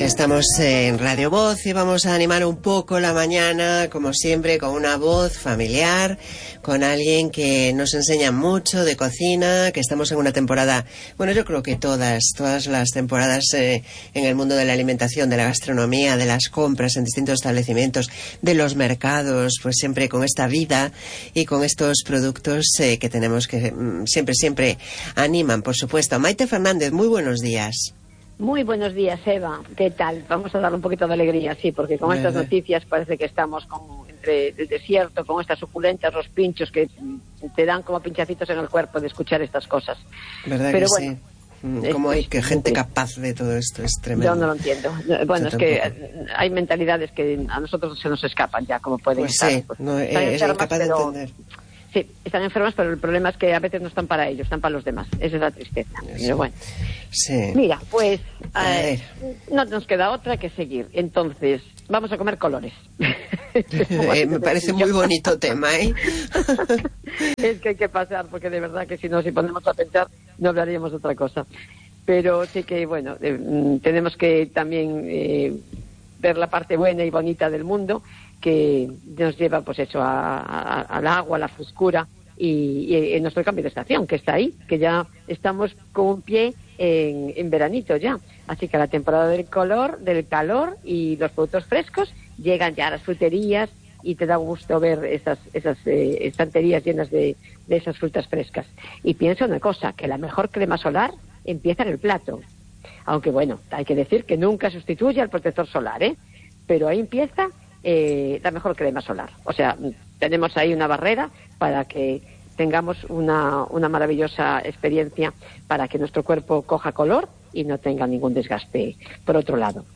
Estamos en Radio Voz y vamos a animar un poco la mañana, como siempre, con una voz familiar, con alguien que nos enseña mucho de cocina, que estamos en una temporada, bueno, yo creo que todas las temporadas en el mundo de la alimentación, de la gastronomía, de las compras en distintos establecimientos, de los mercados, pues siempre con esta vida y con estos productos que tenemos que siempre animan, por supuesto. Maite Fernández, muy buenos días. Muy buenos días, Eva. ¿Qué tal? Vamos a darle un poquito de alegría, sí, porque con estas noticias parece que estamos entre el desierto, con estas suculentas, los pinchos que te dan como pinchacitos en el cuerpo de escuchar estas cosas. ¿Verdad? Pero que bueno, sí? ¿Cómo hay que gente capaz de todo esto? Es tremendo. Yo no lo entiendo. Bueno, es que hay mentalidades que a nosotros se nos escapan ya, como pueden estar. Sí, no, es incapaz de entender. Sí, están enfermas, pero el problema es que a veces no están para ellos, están para los demás. Esa es la tristeza. Sí. Pero bueno. Sí. Mira, pues no nos queda otra que seguir. Entonces, vamos a comer colores. Me parece muy bonito tema, ¿eh? Es que hay que pasar, porque de verdad que si ponemos a pensar, no hablaríamos de otra cosa. Pero sí que, bueno, tenemos que también ver la parte buena y bonita del mundo, que nos lleva pues eso al agua, a la frescura y en nuestro cambio de estación, que está ahí, que ya estamos con un pie en veranito ya. Así que la temporada del calor y los productos frescos llegan ya a las fruterías y te da gusto ver esas estanterías llenas de esas frutas frescas. Y pienso una cosa, que la mejor crema solar empieza en el plato. Aunque bueno, hay que decir que nunca sustituye al protector solar, pero ahí empieza la mejor crema solar. O sea, tenemos ahí una barrera para que tengamos una maravillosa experiencia, para que nuestro cuerpo coja color y no tenga ningún desgaste por otro lado.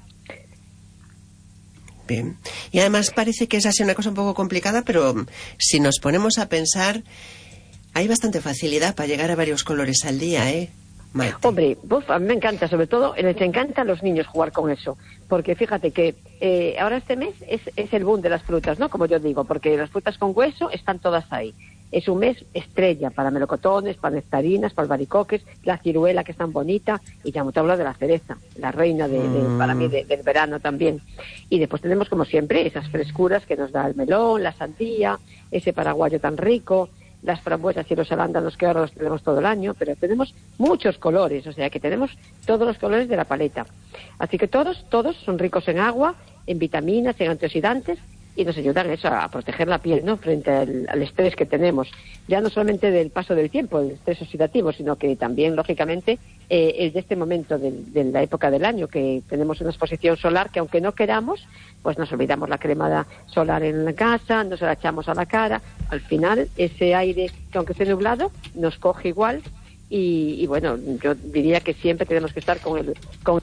Bien. Y además parece que es así una cosa un poco complicada, pero si nos ponemos a pensar, hay bastante facilidad para llegar a varios colores al día, Maite. Hombre, a mí me encanta, sobre todo les encanta a los niños jugar con eso, porque fíjate que ahora este mes es el boom de las frutas, ¿no? Como yo digo, porque las frutas con hueso están todas ahí. Es un mes estrella para melocotones, para nectarinas, para albaricoques, la ciruela, que es tan bonita, y ya hemos hablado de la cereza, la reina para mí del verano también. Y después tenemos, como siempre, esas frescuras que nos da el melón, la sandía, ese paraguayo tan rico, las frambuesas y los arándanos, que ahora los tenemos todo el año, pero tenemos muchos colores, o sea que tenemos todos los colores de la paleta. Así que todos son ricos en agua, en vitaminas, en antioxidantes, y nos ayudan a proteger la piel, ¿no?, frente al estrés que tenemos, ya no solamente del paso del tiempo, el estrés oxidativo, sino que también, lógicamente, el de este momento de la época del año, que tenemos una exposición solar que, aunque no queramos, pues nos olvidamos la crema solar en la casa, nos la echamos a la cara. Al final, ese aire, que aunque esté nublado, nos coge igual. Y bueno, yo diría que siempre tenemos que estar con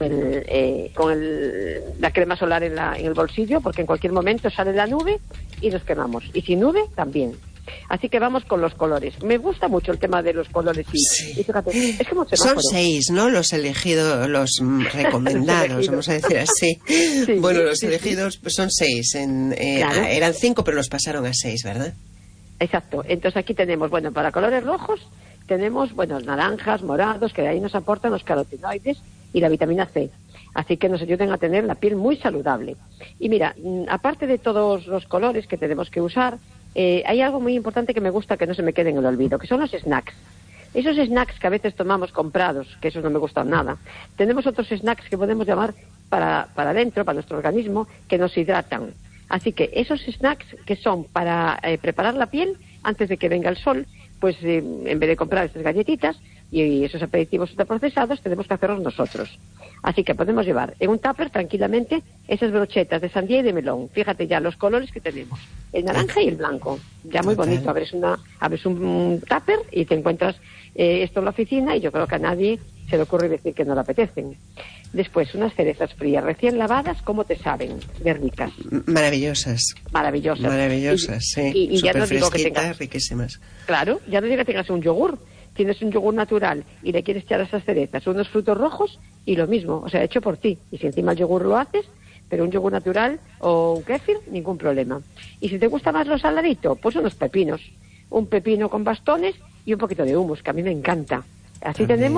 la crema solar en el bolsillo, porque en cualquier momento sale la nube y nos quemamos. Y sin nube, también. Así que vamos con los colores. Me gusta mucho el tema de los colores. Y fíjate, es como son 6, ¿no? Los elegidos, los recomendados, vamos a decir así. Sí, bueno, los elegidos son 6. Claro. Eran 5, pero los pasaron a 6, ¿verdad? Exacto. Entonces aquí tenemos, bueno, para colores rojos tenemos, bueno, naranjas, morados, que de ahí nos aportan los carotenoides y la vitamina C. Así que nos ayuden a tener la piel muy saludable. Y mira, aparte de todos los colores que tenemos que usar, hay algo muy importante que me gusta que no se me quede en el olvido, que son los snacks. Esos snacks que a veces tomamos comprados, que esos no me gustan nada. Tenemos otros snacks que podemos llamar para adentro, para nuestro organismo, que nos hidratan. Así que esos snacks que son para preparar la piel antes de que venga el sol, pues en vez de comprar esas galletitas y esos aperitivos ultraprocesados, tenemos que hacerlos nosotros. Así que podemos llevar en un tupper tranquilamente esas brochetas de sandía y de melón. Fíjate ya los colores que tenemos, el naranja y el blanco. Ya muy bonito, abres un tupper y te encuentras esto en la oficina, y yo creo que a nadie se le ocurre decir que no le apetecen. Después, unas cerezas frías recién lavadas, ¿cómo te saben de ricas? Maravillosas. Sí. Y ya no digo que tengas, riquísimas. Claro, ya no digo que tengas un yogur. Tienes un yogur natural y le quieres echar esas cerezas, unos frutos rojos, y lo mismo, o sea, hecho por ti. Y si encima el yogur lo haces, pero un yogur natural o un kéfir, ningún problema. Y si te gusta más lo saladito, pues unos pepinos. Un pepino con bastones y un poquito de hummus, que a mí me encanta. Así tenemos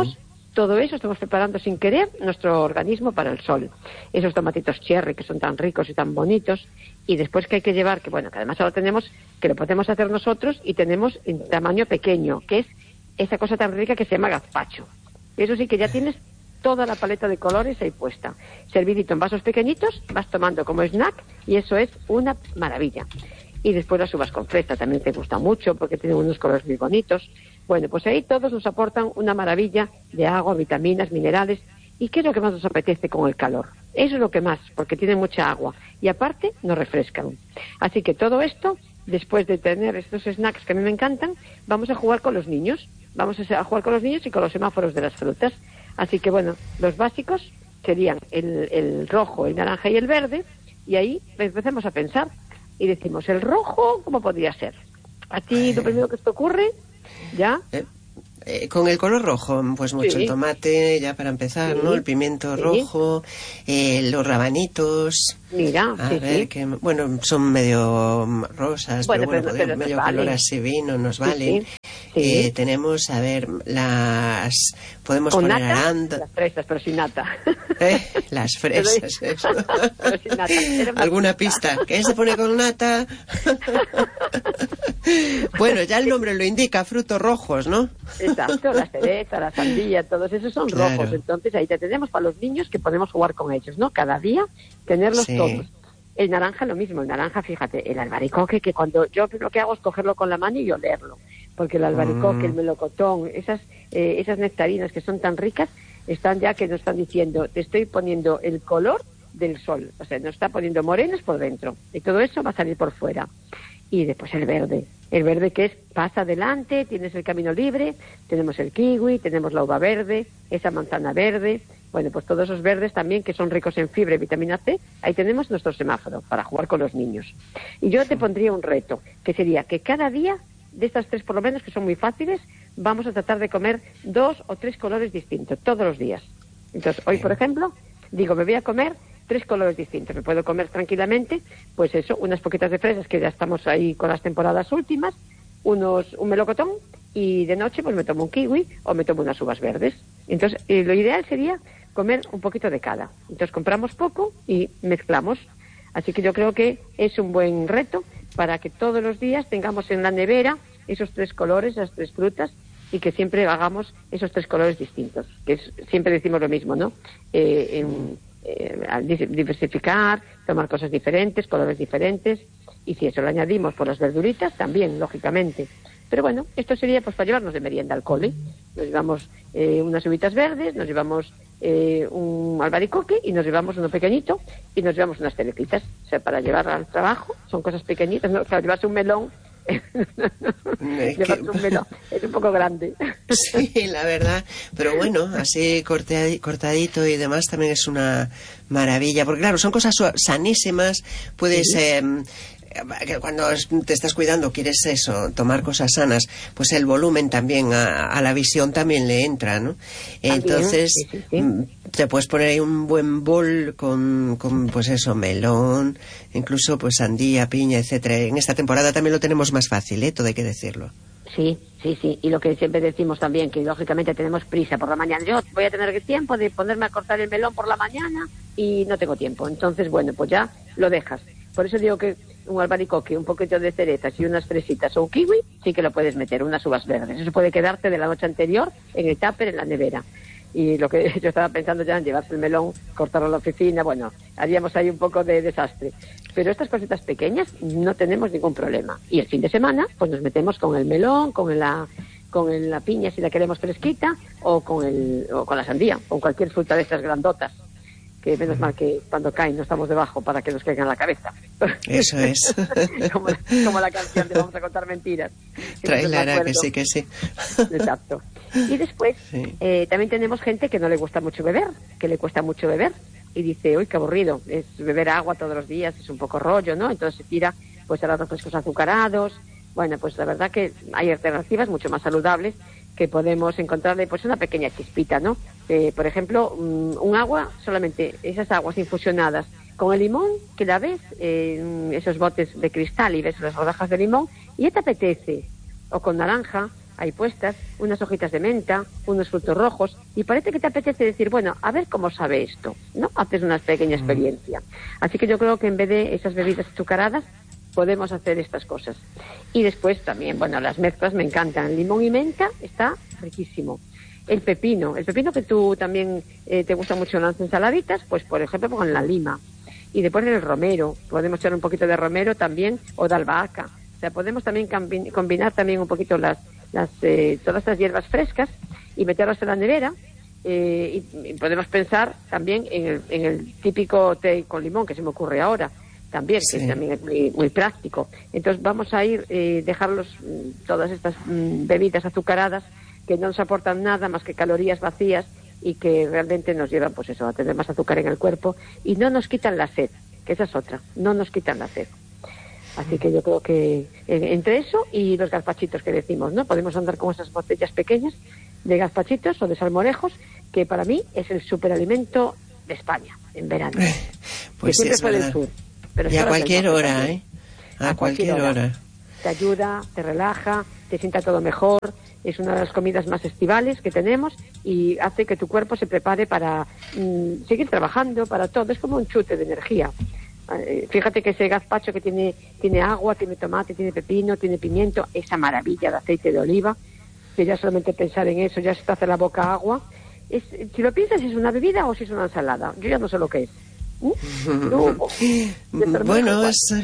Todo eso estamos preparando sin querer nuestro organismo para el sol. Esos tomatitos cherry que son tan ricos y tan bonitos. Y después que hay que llevar, que bueno, que además ahora tenemos, que lo podemos hacer nosotros y tenemos en tamaño pequeño, que es esa cosa tan rica que se llama gazpacho. Eso sí que ya tienes toda la paleta de colores ahí puesta. Servidito en vasos pequeñitos, vas tomando como snack y eso es una maravilla. Y después las uvas con fresa también te gusta mucho porque tienen unos colores muy bonitos. Bueno, pues ahí todos nos aportan una maravilla de agua, vitaminas, minerales. ¿Y qué es lo que más nos apetece con el calor? Eso es lo que más, porque tienen mucha agua. Y aparte, nos refrescan. Así que todo esto, después de tener estos snacks que a mí me encantan, vamos a jugar con los niños. Vamos a jugar con los niños y con los semáforos de las frutas. Así que, bueno, los básicos serían el rojo, el naranja y el verde. Y ahí empecemos a pensar y decimos, ¿el rojo cómo podría ser? ¿A ti lo primero que te ocurre? ¿Ya? Con el color rojo, pues mucho Sí. el tomate, ya para empezar, Sí. ¿no? El pimiento Sí. rojo, los rabanitos. Mira, A sí, ver, sí. que, bueno, son medio rosas, Bueno, pero pero medio nos color vale. así vino, nos Sí, valen. sí. Tenemos, a ver, podemos Con poner nata, arándanos. las fresas, pero sin nata. Las fresas, eso. Pero sin nata. Era una ¿Alguna pista? ¿Qué se pone con nata? Bueno, ya el nombre lo indica, frutos rojos, ¿no? Exacto, la cereza, la sandía, todos esos son Claro. rojos. Entonces ahí te tenemos para los niños que podemos jugar con ellos, ¿no? Cada día tenerlos Sí. todos. El naranja lo mismo, el naranja, fíjate, el albaricoque, que cuando yo lo que hago es cogerlo con la mano y olerlo, porque el albaricoque, el melocotón, esas nectarinas que son tan ricas, están ya que nos están diciendo, te estoy poniendo el color del sol, o sea, nos está poniendo morenos por dentro, y todo eso va a salir por fuera. Y después el verde que es, pasa adelante, tienes el camino libre, tenemos el kiwi, tenemos la uva verde, esa manzana verde, bueno, pues todos esos verdes también que son ricos en fibra y vitamina C, ahí tenemos nuestro semáforo para jugar con los niños. Y yo te pondría un reto, que sería que cada día, de estas 3 por lo menos, que son muy fáciles, vamos a tratar de comer 2 o 3 colores distintos, todos los días. Entonces, hoy, por ejemplo, digo, me voy a comer 3 colores distintos. Me puedo comer tranquilamente, pues eso, unas poquitas de fresas, que ya estamos ahí con las temporadas últimas, un melocotón, y de noche pues me tomo un kiwi o me tomo unas uvas verdes. Entonces, lo ideal sería comer un poquito de cada. Entonces, compramos poco y mezclamos. Así que yo creo que es un buen reto para que todos los días tengamos en la nevera esos 3 colores, esas 3 frutas, y que siempre hagamos esos 3 colores distintos. Siempre decimos lo mismo, ¿no? Diversificar, tomar cosas diferentes, colores diferentes, y si eso lo añadimos por las verduritas, también, lógicamente. Pero bueno, esto sería pues para llevarnos de merienda al cole. Nos llevamos unas uvitas verdes, nos llevamos un albaricoque y nos llevamos uno pequeñito y nos llevamos unas cerecitas. O sea, para llevar al trabajo son cosas pequeñitas, ¿no? Para llevarse un melón. Llevarse un melón es un poco grande. Sí, la verdad, pero bueno, así cortadito y demás también es una maravilla, porque claro, son cosas sanísimas, puedes... cuando te estás cuidando quieres eso, tomar cosas sanas, pues el volumen también a la visión también le entra, ¿no? Entonces sí. te puedes poner ahí un buen bol con pues eso, melón, incluso pues sandía, piña, etcétera. En esta temporada también lo tenemos más fácil, todo hay que decirlo. Sí. Y lo que siempre decimos también, que lógicamente tenemos prisa por la mañana. Yo voy a tener tiempo de ponerme a cortar el melón por la mañana y no tengo tiempo. Entonces, bueno, pues ya lo dejas. Por eso digo que un albaricoque, un poquito de cerezas y unas fresitas o un kiwi, sí que lo puedes meter, unas uvas verdes. Eso puede quedarte de la noche anterior en el tupper, en la nevera. Y lo que yo estaba pensando ya en llevarse el melón, cortarlo a la oficina, bueno, haríamos ahí un poco de desastre. Pero estas cositas pequeñas no tenemos ningún problema. Y el fin de semana, pues nos metemos con el melón, con la piña si la queremos fresquita, o con la sandía, con cualquier fruta de estas grandotas. Que menos mal que cuando caen no estamos debajo para que nos caigan en la cabeza. Eso es. como la canción de Vamos a contar mentiras. Trailera, que sí. Exacto. Y después también tenemos gente que no le gusta mucho beber, que le cuesta mucho beber y dice, uy, qué aburrido, es beber agua todos los días, es un poco rollo, ¿no? Entonces se tira pues a los refrescos azucarados. Bueno, pues la verdad que hay alternativas mucho más saludables que podemos encontrarle pues una pequeña chispita, ¿no? Por ejemplo, un agua, solamente esas aguas infusionadas con el limón, que la ves en esos botes de cristal y ves las rodajas de limón y ya te apetece, o con naranja, ahí puestas, unas hojitas de menta, unos frutos rojos, y parece que te apetece decir, bueno, a ver cómo sabe esto, ¿no? Haces una pequeña experiencia. Así que yo creo que en vez de esas bebidas azucaradas, podemos hacer estas cosas. Y después también, bueno, las mezclas me encantan. Limón y menta está riquísimo. El pepino que tú también te gusta mucho en las ensaladitas, pues por ejemplo con la lima. Y después el romero, podemos echar un poquito de romero también, o de albahaca. O sea, podemos también combinar también un poquito todas estas hierbas frescas y meterlas en la nevera. Y podemos pensar también en el típico té con limón que se me ocurre ahora también, que también es muy, muy práctico. Entonces vamos a dejarlos todas estas bebidas azucaradas que no nos aportan nada más que calorías vacías y que realmente nos llevan pues eso, a tener más azúcar en el cuerpo y no nos quitan la sed, que esa es otra, no nos quitan la sed. Así que yo creo que entre eso y los gazpachitos que decimos, ¿no? Podemos andar con esas botellas pequeñas de gazpachitos o de salmorejos, que para mí es el superalimento de España en verano. Pues que siempre es fue verdad. del sur. Pero y a cualquier hora, también. A cualquier hora. Te ayuda, te relaja, te sienta todo mejor. Es una de las comidas más estivales que tenemos y hace que tu cuerpo se prepare para seguir trabajando, para todo. Es como un chute de energía. Fíjate que ese gazpacho que tiene agua, tiene tomate, tiene pepino, tiene pimiento, esa maravilla de aceite de oliva, que ya solamente pensar en eso ya se te hace la boca agua. Si lo piensas, ¿es una bebida o si es una ensalada? Yo ya no sé lo que es. Bueno,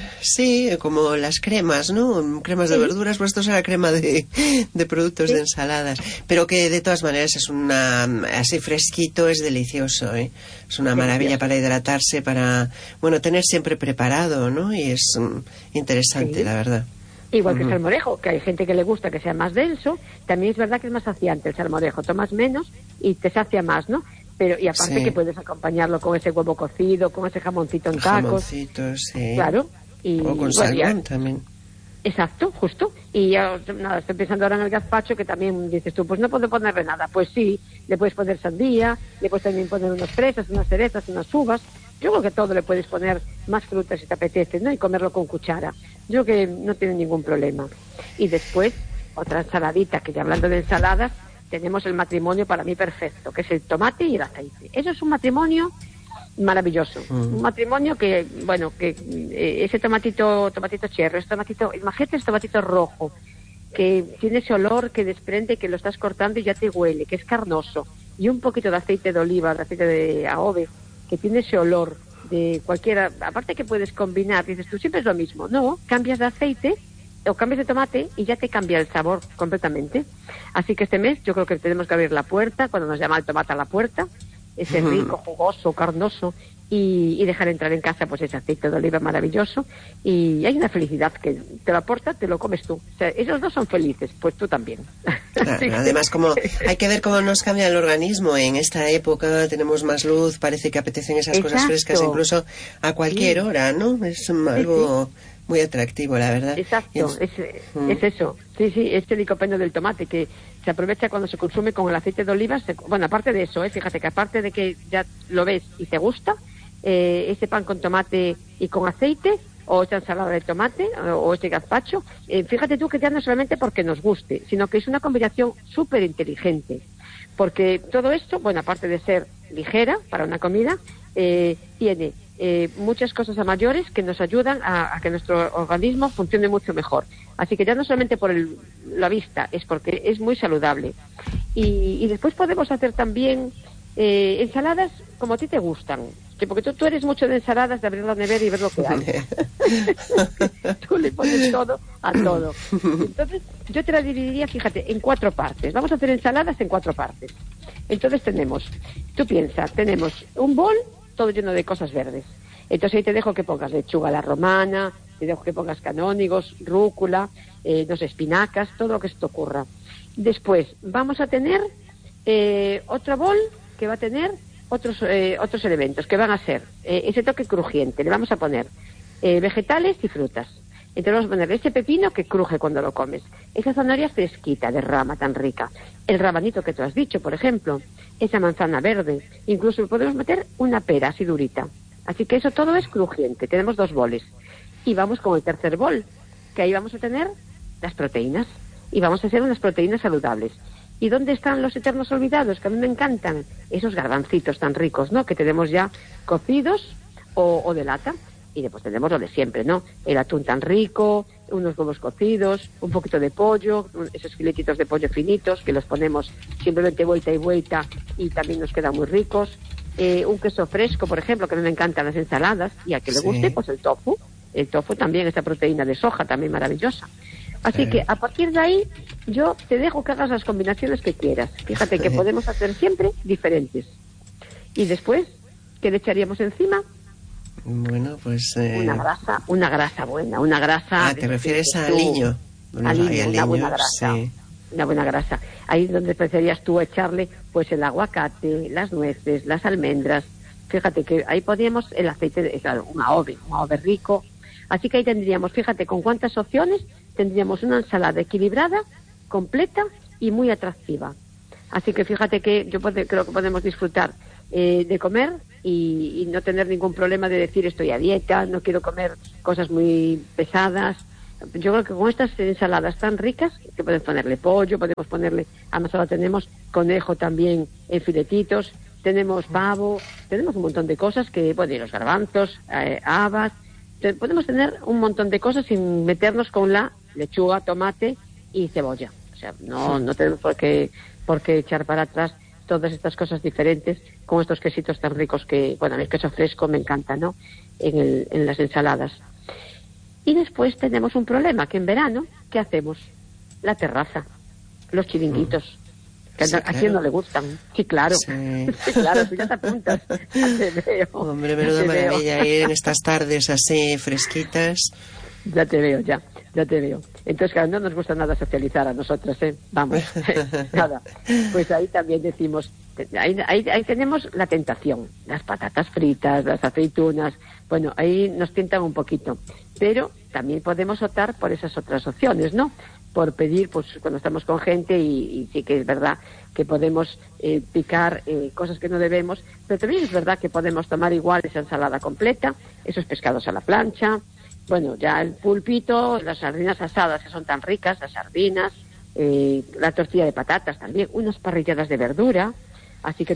sí, como las cremas, ¿no? Cremas de verduras, pues esto es la crema de productos de ensaladas, pero que de todas maneras es así fresquito, es delicioso, ¿eh? Es una maravilla para hidratarse, para, bueno, tener siempre preparado, ¿no? Y es interesante, la verdad. Igual que el salmorejo, que hay gente que le gusta que sea más denso, también es verdad que es más saciante el salmorejo, tomas menos y te sacia más, ¿no? Pero y aparte que puedes acompañarlo con ese huevo cocido, con ese jamoncito en tacos. Jamoncitos, sí. Claro. O con salmón también. Exacto, justo. Y ya, nada, estoy pensando ahora en el gazpacho, que también dices tú, pues no puedo ponerle nada. Pues sí, le puedes poner sandía, le puedes también poner unas fresas, unas cerezas, unas uvas. Yo creo que todo le puedes poner más frutas si te apetece, ¿no? Y comerlo con cuchara. Yo creo que no tiene ningún problema. Y después, otra ensaladita, que ya hablando de ensaladas, tenemos el matrimonio para mí perfecto, que es el tomate y el aceite. Eso es un matrimonio maravilloso. Un matrimonio que, bueno, que ese tomatito cherry, imagínate ese tomatito rojo, que tiene ese olor que desprende, que lo estás cortando y ya te huele, que es carnoso, y un poquito de aceite de oliva, de aceite de AOVE, que tiene ese olor de cualquiera, aparte que puedes combinar, dices tú, siempre es lo mismo, no, cambias de aceite o cambias de tomate y ya te cambia el sabor completamente. Así que este mes yo creo que tenemos que abrir la puerta, cuando nos llama el tomate a la puerta, ese rico, jugoso, carnoso, y dejar entrar en casa pues ese aceite de oliva maravilloso, y hay una felicidad que te lo aporta, te lo comes tú. O sea, esos dos son felices, pues tú también. Claro, además, como hay que ver cómo nos cambia el organismo en esta época, tenemos más luz, parece que apetecen esas cosas frescas incluso a cualquier hora, ¿no? Es algo muy atractivo, la verdad. Exacto, es eso. Sí, es el licopeno del tomate, que se aprovecha cuando se consume con el aceite de oliva. Bueno, aparte de eso, fíjate que aparte de que ya lo ves y te gusta, ese pan con tomate y con aceite, o esta ensalada de tomate, o este gazpacho, fíjate tú que ya no solamente porque nos guste, sino que es una combinación súper inteligente. Porque todo esto, bueno, aparte de ser ligera para una comida, tiene muchas cosas a mayores que nos ayudan a que nuestro organismo funcione mucho mejor. Así que ya no solamente por la vista, es porque es muy saludable. Y después podemos hacer también ensaladas como a ti te gustan. Porque tú eres mucho de ensaladas, de abrir la nevera y ver lo que hay. Tú le pones todo a todo. Entonces, yo te la dividiría, fíjate, en 4 partes. Vamos a hacer ensaladas en 4 partes. Entonces tenemos un bol todo lleno de cosas verdes. Entonces ahí te dejo que pongas lechuga a la romana, te dejo que pongas canónigos, rúcula, no sé, espinacas, todo lo que se te ocurra. Después vamos a tener otro bol que va a tener otros elementos que van a ser ese toque crujiente. Le vamos a poner vegetales y frutas. Entonces vamos a poner ese pepino que cruje cuando lo comes, esa zanahoria fresquita de rama tan rica, el rabanito que tú has dicho, por ejemplo, esa manzana verde, incluso podemos meter una pera así durita. Así que eso todo es crujiente. Tenemos 2 boles. Y vamos con el tercer bol, que ahí vamos a tener las proteínas. y vamos a hacer unas proteínas saludables. ¿Y dónde están los eternos olvidados? Que a mí me encantan esos garbancitos tan ricos, ¿no? Que tenemos ya cocidos o de lata. Y después tenemos lo de siempre, ¿no? El atún tan rico, unos huevos cocidos, un poquito de pollo, esos filetitos de pollo finitos que los ponemos simplemente vuelta y vuelta y también nos quedan muy ricos. Un queso fresco, por ejemplo, que a mí me encantan las ensaladas, y a que le guste, pues el tofu. El tofu también, esa proteína de soja también maravillosa. Así que a partir de ahí yo te dejo que hagas las combinaciones que quieras. Fíjate que podemos hacer siempre diferentes. Y después, ¿qué le echaríamos encima? Bueno, pues... Una grasa buena, una grasa... Ah, ¿te refieres a aliño? Aliño, una buena grasa. Sí. Una buena grasa. Ahí es donde empezarías tú a echarle pues el aguacate, las nueces, las almendras. Fíjate que ahí podríamos el aceite, claro, un AOVE rico. Así que ahí tendríamos, fíjate con cuántas opciones, tendríamos una ensalada equilibrada, completa y muy atractiva. Así que fíjate que yo creo que podemos disfrutar de comer y no tener ningún problema de decir estoy a dieta, no quiero comer cosas muy pesadas. Yo creo que con estas ensaladas tan ricas, que podemos ponerle pollo, podemos ponerle, además ahora tenemos conejo también en filetitos, tenemos pavo, tenemos un montón de cosas que, bueno, y los garbanzos, habas, podemos tener un montón de cosas sin meternos con la lechuga, tomate y cebolla. O sea, no tenemos por qué echar para atrás todas estas cosas diferentes con estos quesitos tan ricos que, bueno, el queso fresco me encanta, ¿no? En las ensaladas. Y después tenemos un problema, que en verano, ¿qué hacemos? La terraza, los chiringuitos, que a quien no le gustan. Sí, claro, sí, claro, tú ya te apuntas, ya te veo. Hombre, menuda maravilla ir en estas tardes así fresquitas. Ya te veo, ya te veo. Entonces, claro, no nos gusta nada socializar a nosotros, ¿eh? Vamos, nada. Pues ahí también decimos, ahí tenemos la tentación, las patatas fritas, las aceitunas, bueno, ahí nos tientan un poquito, pero también podemos optar por esas otras opciones, ¿no? Por pedir, pues cuando estamos con gente y sí que es verdad que podemos picar cosas que no debemos, pero también es verdad que podemos tomar igual esa ensalada completa, esos pescados a la plancha. Bueno, ya el pulpito, las sardinas asadas que son tan ricas, las sardinas, la tortilla de patatas también, unas parrilladas de verdura, así que